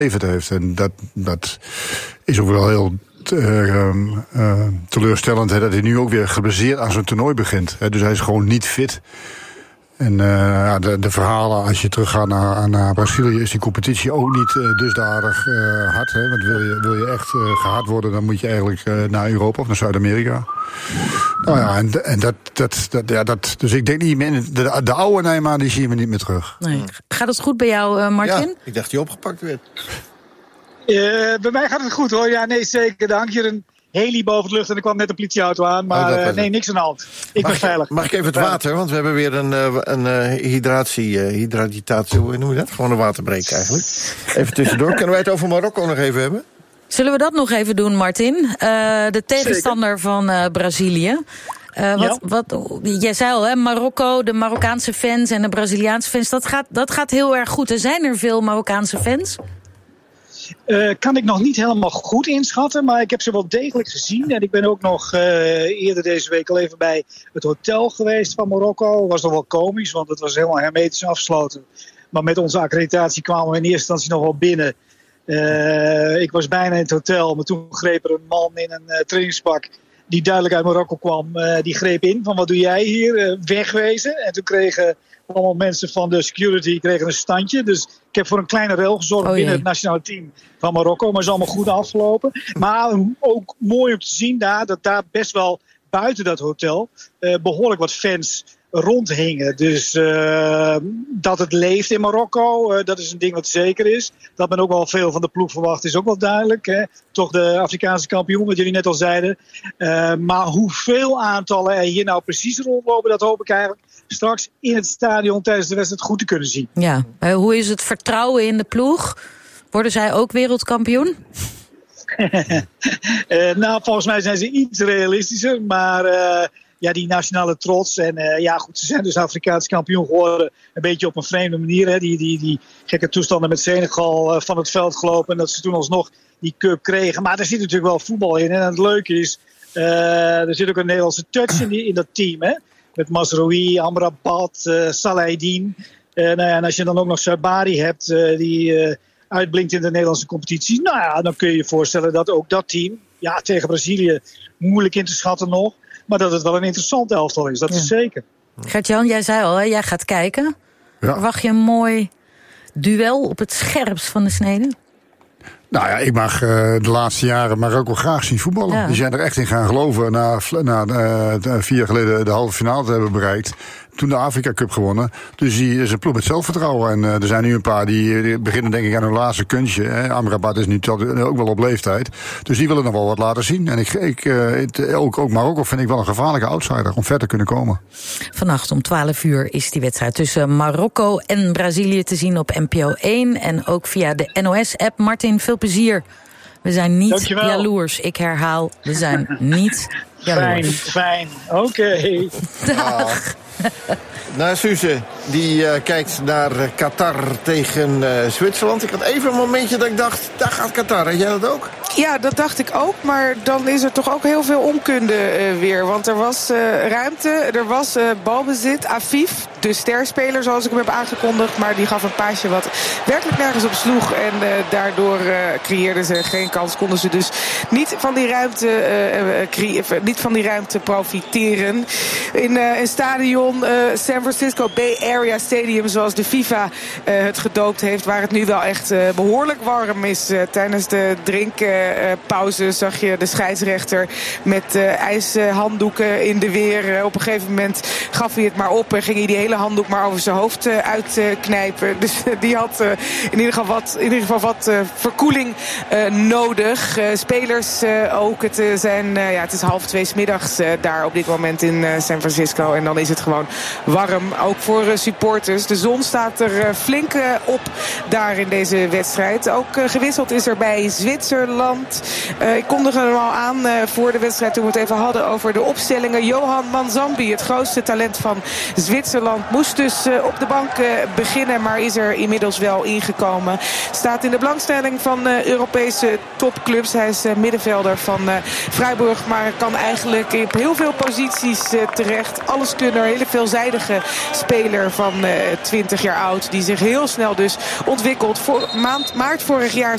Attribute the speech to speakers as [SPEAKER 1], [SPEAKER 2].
[SPEAKER 1] geleverd heeft. En dat is ook wel heel teleurstellend, dat hij nu ook weer geblesseerd aan zo'n toernooi begint. Dus hij is gewoon niet fit. En de verhalen, als je teruggaat naar Brazilië, is die competitie ook niet dusdanig hard. Hè? Want wil je echt gehard worden, dan moet je eigenlijk naar Europa of naar Zuid-Amerika. Nou ja, dus ik denk niet meer. De oude Neymar, die zien we niet meer terug.
[SPEAKER 2] Nee. Gaat het goed bij jou, Martin?
[SPEAKER 3] Ja, ik dacht die opgepakt werd.
[SPEAKER 4] Bij mij gaat het goed hoor. Ja, nee, zeker. Dan hangt hier een heli boven de lucht en er kwam net een politieauto aan. Maar nee, niks aan de hand. Ik ben veilig.
[SPEAKER 3] Mag ik even het water? Want we hebben weer een hydratatie, hoe noem je dat? Gewoon een waterbreak eigenlijk. Even tussendoor. Kunnen wij het over Marokko nog even hebben?
[SPEAKER 2] Zullen we dat nog even doen, Martin? De tegenstander van Brazilië. Jij zei al, hè, Marokko, de Marokkaanse fans en de Braziliaanse fans. Dat gaat heel erg goed. Er zijn er veel Marokkaanse fans?
[SPEAKER 4] Kan ik nog niet helemaal goed inschatten, maar ik heb ze wel degelijk gezien. En ik ben ook nog eerder deze week al even bij het hotel geweest van Marokko. Dat was nog wel komisch, want het was helemaal hermetisch afgesloten. Maar met onze accreditatie kwamen we in eerste instantie nog wel binnen. Ik was bijna in het hotel, maar toen greep er een man in een trainingspak die duidelijk uit Marokko kwam. Die greep in van wat doe jij hier? Wegwezen. En toen kregen allemaal mensen van de security een standje. Dus ik heb voor een kleine rel gezorgd binnen het nationale team van Marokko. Maar het is allemaal goed afgelopen. Maar ook mooi om te zien dat daar best wel buiten dat hotel behoorlijk wat fans rondhingen. Dus dat het leeft in Marokko, dat is een ding wat zeker is. Dat men ook wel veel van de ploeg verwacht is ook wel duidelijk. Hè. Toch de Afrikaanse kampioen, wat jullie net al zeiden. Maar hoeveel aantallen er hier nou precies rondlopen, dat hoop ik eigenlijk straks in het stadion tijdens de wedstrijd goed te kunnen zien.
[SPEAKER 2] Ja, hoe is het vertrouwen in de ploeg? Worden zij ook wereldkampioen?
[SPEAKER 4] Nou, volgens mij zijn ze iets realistischer, maar die nationale trots. En goed, ze zijn dus Afrikaans kampioen geworden. Een beetje op een vreemde manier. Hè. Die gekke toestanden met Senegal van het veld gelopen. En dat ze toen alsnog die cup kregen. Maar er zit natuurlijk wel voetbal in. En het leuke is, er zit ook een Nederlandse touch in dat team. Hè. Met Mazraoui, Amrabat, Salahedin. En als je dan ook nog Sabari hebt, die uitblinkt in de Nederlandse competitie. Nou ja, dan kun je je voorstellen dat ook dat team, tegen Brazilië, moeilijk in te schatten nog. Maar dat het wel een interessant elftal is, dat is zeker.
[SPEAKER 2] Gert-Jan, jij zei al, hè, jij gaat kijken. Ja. Verwacht je een mooi duel op het scherpst van de snede?
[SPEAKER 1] Nou ja, ik mag de laatste jaren Marokko graag zien voetballen. Ja. Die zijn er echt in gaan geloven na 4 jaar geleden de halve finale te hebben bereikt. Toen de Afrika Cup gewonnen. Dus die is een ploeg met zelfvertrouwen. En er zijn nu een paar die beginnen denk ik aan hun laatste kunstje. Hè. Amrabat is nu ook wel op leeftijd. Dus die willen nog wel wat laten zien. En ook Marokko vind ik wel een gevaarlijke outsider om ver te kunnen komen.
[SPEAKER 2] Vannacht om 12 uur is die wedstrijd tussen Marokko en Brazilië te zien op NPO 1. En ook via de NOS-app. Martin, veel plezier. We zijn niet jaloers. Ik herhaal, we zijn niet jaloers.
[SPEAKER 4] Fijn. Oké.
[SPEAKER 2] Dag.
[SPEAKER 3] Nou, Suze, die kijkt naar Qatar tegen Zwitserland. Ik had even een momentje dat ik dacht, daar gaat Qatar. Had jij dat ook?
[SPEAKER 5] Ja, dat dacht ik ook. Maar dan is er toch ook heel veel onkunde weer. Want er was ruimte, er was balbezit. Afif, de sterspeler zoals ik hem heb aangekondigd. Maar die gaf een paasje wat werkelijk nergens op sloeg. En daardoor creëerden ze geen kans. Konden ze dus niet van die ruimte profiteren. In een stadion, San Francisco Bay Area Stadium, zoals de FIFA het gedoopt heeft, waar het nu wel echt behoorlijk warm is. Tijdens de drinkpauze zag je de scheidsrechter met ijshanddoeken in de weer. Op een gegeven moment gaf hij het maar op en ging hij die hele handdoek maar over zijn hoofd uitknijpen. Dus die had in ieder geval wat verkoeling nodig. Spelers ook. Het is 1:30 'middags daar op dit moment in San Francisco. En dan is het gewoon warm, ook voor supporters. De zon staat er flink op daar in deze wedstrijd. Ook gewisseld is er bij Zwitserland. Ik kondigde hem al aan voor de wedstrijd toen we het even hadden over de opstellingen. Johan Manzambi, het grootste talent van Zwitserland, moest dus op de bank beginnen, maar is er inmiddels wel ingekomen. Staat in de belangstelling van Europese topclubs. Hij is middenvelder van Freiburg, maar kan eigenlijk in heel veel posities terecht. Alles kunnen, hele veelzijdige speler van 20 jaar oud, die zich heel snel dus ontwikkelt. Maart vorig jaar